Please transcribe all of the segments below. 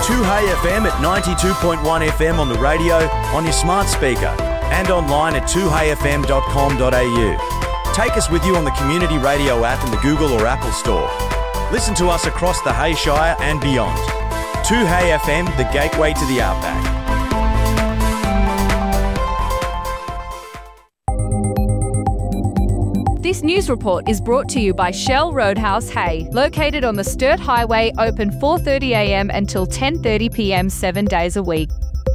2Hey FM at 92.1 FM on the radio, on your smart speaker, and online at 2heyfm.com.au. Take us with you on the Community Radio app in the Google or Apple Store. Listen to us across the Hay Shire and beyond. 2Hey FM, the gateway to the outback. This news report is brought to you by Shell Roadhouse Hay, located on the Sturt Highway, open 4:30am until 10:30pm 7 days a week.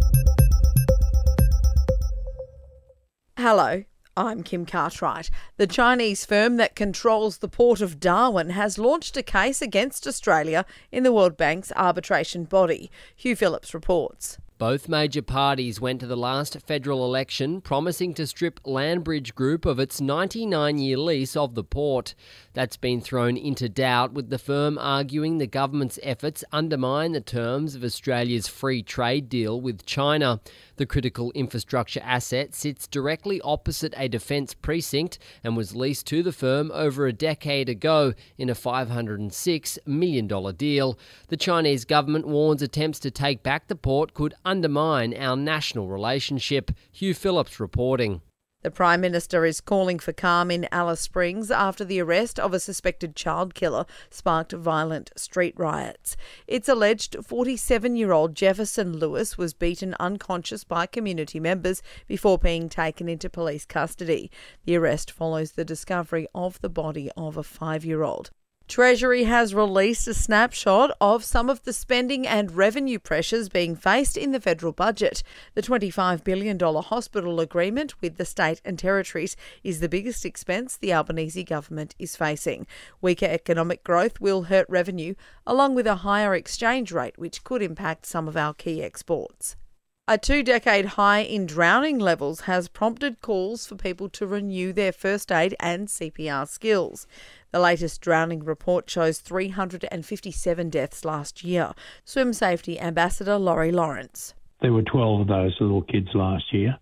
Hello, I'm Kim Cartwright. The Chinese firm that controls the port of Darwin has launched a case against Australia in the World Bank's arbitration body. Hugh Phillips reports. Both major parties went to the last federal election promising to strip Landbridge Group of its 99-year lease of the port. That's been thrown into doubt, with the firm arguing the government's efforts undermine the terms of Australia's free trade deal with China. The critical infrastructure asset sits directly opposite a defence precinct and was leased to the firm over a decade ago in a $506 million deal. The Chinese government warns attempts to take back the port could undermine our national relationship. Hugh Phillips reporting. The Prime Minister is calling for calm in Alice Springs after the arrest of a suspected child killer sparked violent street riots. It's alleged 47-year-old Jefferson Lewis was beaten unconscious by community members before being taken into police custody. The arrest follows the discovery of the body of a 5-year-old. Treasury has released a snapshot of some of the spending and revenue pressures being faced in the federal budget. The $25 billion hospital agreement with the state and territories is the biggest expense the Albanese government is facing. Weaker economic growth will hurt revenue, along with a higher exchange rate, which could impact some of our key exports. A 2-decade high in drowning levels has prompted calls for people to renew their first aid and CPR skills. The latest drowning report shows 357 deaths last year. Swim Safety Ambassador Laurie Lawrence. There were 12 of those little kids last year.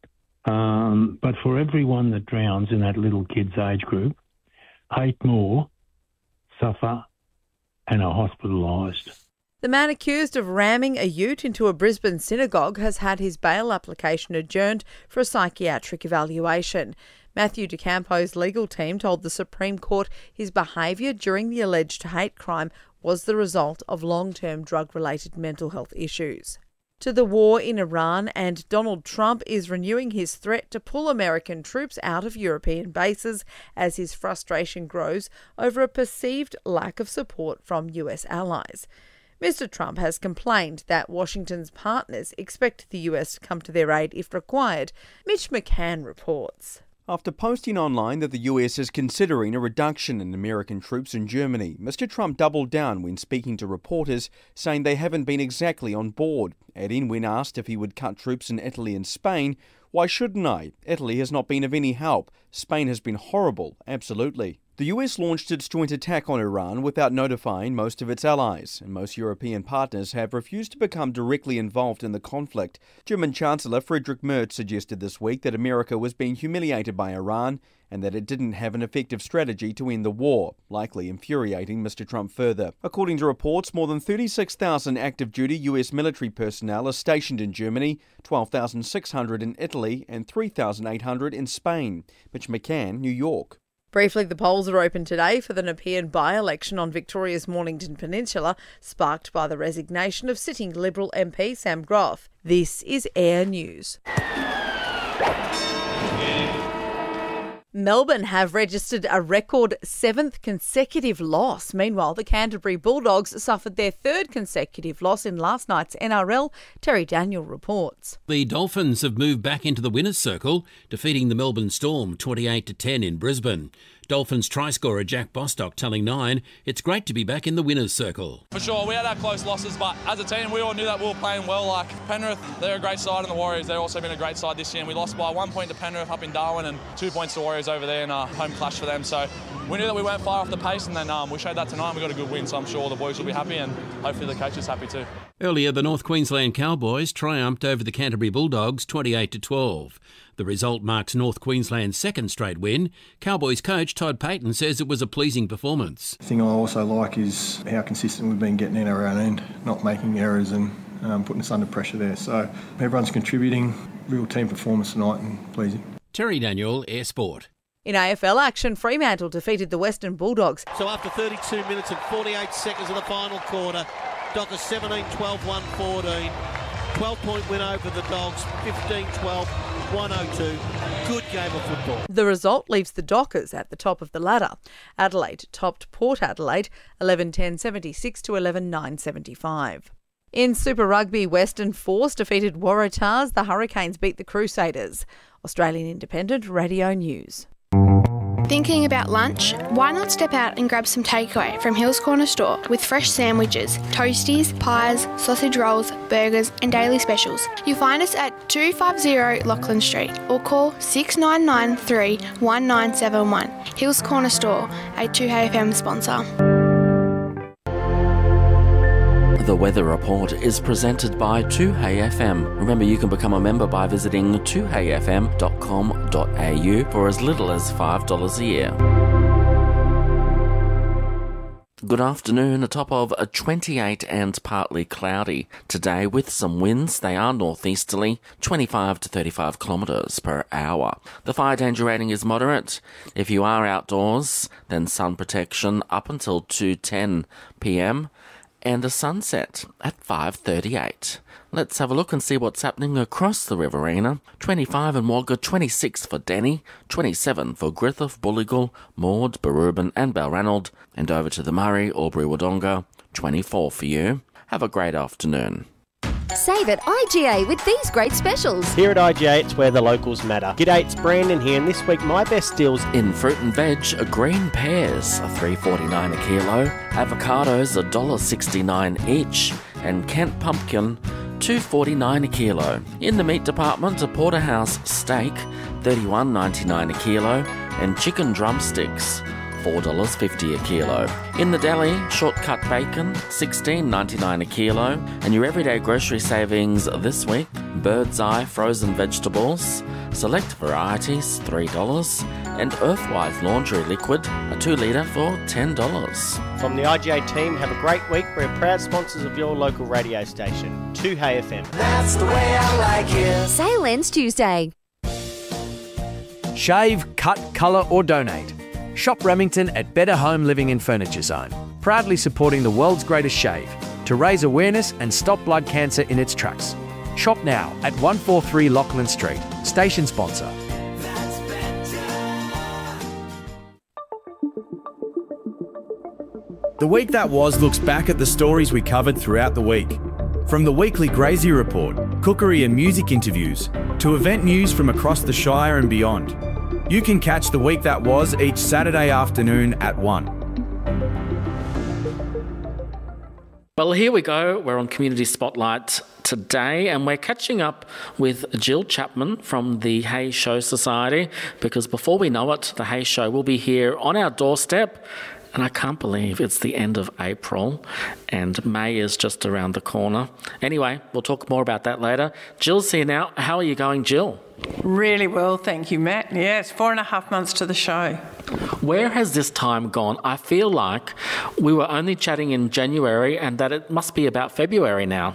But for everyone that drowns in that little kid's age group, 8 more suffer and are hospitalised. The man accused of ramming a ute into a Brisbane synagogue has had his bail application adjourned for a psychiatric evaluation. Matthew DeCampo's legal team told the Supreme Court his behaviour during the alleged hate crime was the result of long-term drug-related mental health issues. To the war in Iran, and Donald Trump is renewing his threat to pull American troops out of European bases as his frustration grows over a perceived lack of support from US allies. Mr. Trump has complained that Washington's partners expect the US to come to their aid if required. Mitch McCann reports. After posting online that the US is considering a reduction in American troops in Germany, Mr. Trump doubled down when speaking to reporters, saying they haven't been exactly on board, adding when asked if he would cut troops in Italy and Spain, "Why shouldn't I? Italy has not been of any help. Spain has been horrible, absolutely." The US launched its joint attack on Iran without notifying most of its allies, and most European partners have refused to become directly involved in the conflict. German Chancellor Friedrich Merz suggested this week that America was being humiliated by Iran and that it didn't have an effective strategy to end the war, likely infuriating Mr. Trump further. According to reports, more than 36,000 active-duty US military personnel are stationed in Germany, 12,600 in Italy and 3,800 in Spain. Mitch McCann, New York. Briefly, the polls are open today for the Nepean by-election on Victoria's Mornington Peninsula, sparked by the resignation of sitting Liberal MP Sam Groff. This is Air News. Melbourne have registered a record 7th consecutive loss. Meanwhile, the Canterbury Bulldogs suffered their 3rd consecutive loss in last night's NRL. Terry Daniel reports. The Dolphins have moved back into the winner's circle, defeating the Melbourne Storm 28-10 in Brisbane. Dolphins try scorer Jack Bostock telling Nine, "It's great to be back in the winner's circle." For sure, we had our close losses, but as a team, we all knew that we were playing well. Like Penrith, they're a great side, and the Warriors, they've also been a great side this year. And we lost by 1 point to Penrith up in Darwin and 2 points to Warriors over there in a home clash for them. So we knew that we weren't far off the pace, and then we showed that tonight. We got a good win, so I'm sure the boys will be happy, and hopefully the coach is happy too. Earlier, the North Queensland Cowboys triumphed over the Canterbury Bulldogs 28-12. The result marks North Queensland's second straight win. Cowboys coach Todd Payton says it was a pleasing performance. The thing I also like is how consistent we've been getting in our own end, not making errors and putting us under pressure there. So everyone's contributing, real team performance tonight and pleasing. Terry Daniel, Air Sport. In AFL action, Fremantle defeated the Western Bulldogs. So after 32 minutes and 48 seconds of the final quarter, Dockers 17-12, 1-14. 12-point win over the Dogs, 15-12, 102. Good game of football. The result leaves the Dockers at the top of the ladder. Adelaide topped Port Adelaide 11-10, 76 to 11-9, 75. In Super Rugby, Western Force defeated Waratahs. The Hurricanes beat the Crusaders. Australian Independent Radio News. Thinking about lunch? Why not step out and grab some takeaway from Hills Corner Store with fresh sandwiches, toasties, pies, sausage rolls, burgers and daily specials. You'll find us at 250 Lachlan Street or call 6993 1971. Hills Corner Store, a 2HFM sponsor. The Weather Report is presented by 2HeyFM. Remember, you can become a member by visiting 2heyfm.com.au for as little as $5 a year. Good afternoon, atop of a 28 and partly cloudy today with some winds. They are northeasterly, 25 to 35 kilometres per hour. The fire danger rating is moderate. If you are outdoors, then sun protection up until 2:10 p.m. and a sunset at 5:38. Let's have a look and see what's happening across the Riverina. 25 in Wagga, 26 for Denny, 27 for Griffith, Bulligal, Maud, Barubin and Balranald, and over to the Murray, Albury, Wodonga, 24 for you. Have a great afternoon. Save at IGA with these great specials. Here at IGA, it's where the locals matter. G'day, it's Brandon here, and this week my best deals in fruit and veg, green pears are $3.49 a kilo, avocados $1.69 each, and Kent pumpkin $2.49 a kilo. In the meat department, a porterhouse steak $31.99 a kilo, and chicken drumsticks $4.50 a kilo. In the deli, shortcut bacon, $16.99 a kilo. And your everyday grocery savings this week, Bird's Eye frozen vegetables, select varieties, $3. And Earthwise laundry liquid, a 2 litre for $10. From the IGA team, have a great week. We're proud sponsors of your local radio station, 2HeyFM. That's the way I like it. Sale ends Tuesday. Shave, cut, colour or donate. Shop Remington at Better Home Living and Furniture Zone, proudly supporting the world's greatest shave to raise awareness and stop blood cancer in its tracks. Shop now at 143 Lachlan Street, station sponsor. The Week That Was looks back at the stories we covered throughout the week. From the weekly Grazie Report, cookery and music interviews, to event news from across the Shire and beyond. You can catch The Week That Was each Saturday afternoon at 1. Well, here we go. We're on Community Spotlight today, and we're catching up with Jill Chapman from the Hay Show Society, because before we know it, the Hay Show will be here on our doorstep. And I can't believe it's the end of April and May is just around the corner. Anyway, we'll talk more about that later. Jill's here now. How are you going, Jill? Really well, thank you, Matt. Yeah, it's 4.5 months to the show. Where has this time gone? I feel like we were only chatting in January and that it must be about February now.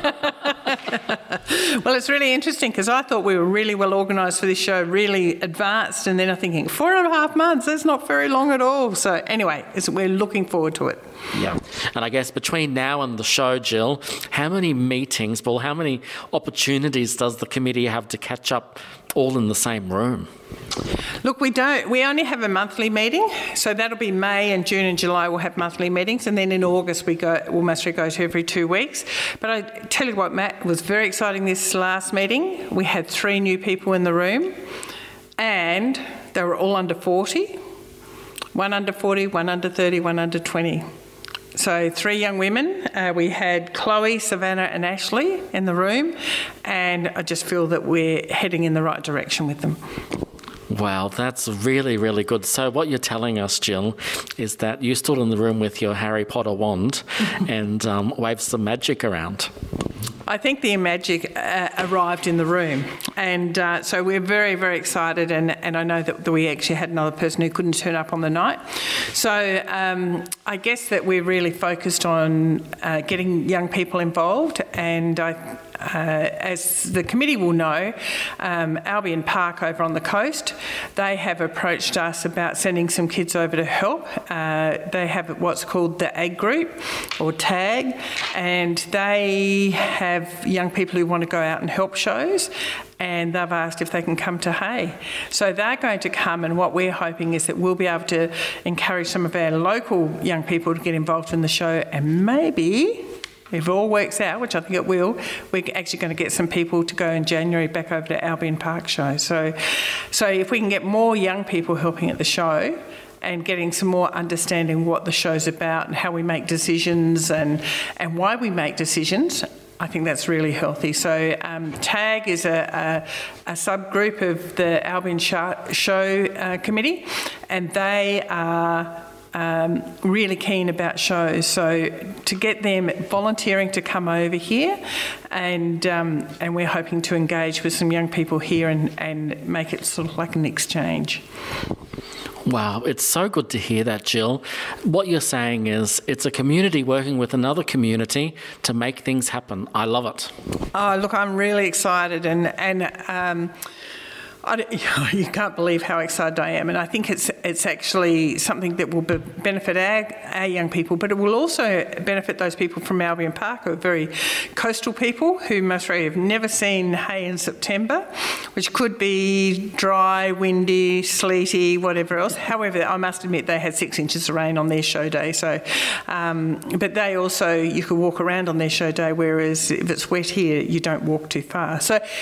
Well, it's really interesting because I thought we were really well organised for this show, really advanced, and then I'm thinking 4.5 months, that's not very long at all. So anyway, we're looking forward to it. Yeah, and I guess between now and the show, Jill, how many meetings, well, how many opportunities does the committee have to catch up all in the same room? Look, we only have a monthly meeting, so that'll be May and June and July we'll have monthly meetings, and then in August we'll mostly go to every 2 weeks. But I tell you what, Matt, it was very exciting this last meeting. We had 3 new people in the room, and they were all under 40, 1 under 40, 1 under 30, 1 under 20. So 3 young women. We had Chloe, Savannah and Ashley in the room, and I just feel that we're heading in the right direction with them. Wow, that's really, really good. So what you're telling us, Jill, is that you stood in the room with your Harry Potter wand and waved some magic around. I think the magic arrived in the room, and so we're very, very excited, and I know that we actually had another person who couldn't turn up on the night. So I guess that we're really focused on getting young people involved, and as the committee will know, Albion Park over on the coast, they have approached us about sending some kids over to help. They have what's called the AG Group, or TAG, and they have young people who want to go out and help shows, and they've asked if they can come to Hay. So they're going to come, and what we're hoping is that we'll be able to encourage some of our local young people to get involved in the show, and maybe, if it all works out, which I think it will, we're actually going to get some people to go in January back over to Albion Park show. So if we can get more young people helping at the show and getting some more understanding what the show's about and how we make decisions and why we make decisions, I think that's really healthy. So TAG is a subgroup of the Albion Show Committee, and they are really keen about shows. So to get them volunteering to come over here, and we're hoping to engage with some young people here and make it sort of like an exchange. Wow, it's so good to hear that, Jill. What you're saying is it's a community working with another community to make things happen. I love it. Oh, look, I'm really excited, and you can't believe how excited I am, and I think it's actually something that will benefit our young people, but it will also benefit those people from Albion Park who are very coastal people who most really have never seen Hay in September, which could be dry, windy, sleety, whatever else. However, I must admit they had 6 inches of rain on their show day, so but they also, you could walk around on their show day, whereas if it's wet here, you don't walk too far. So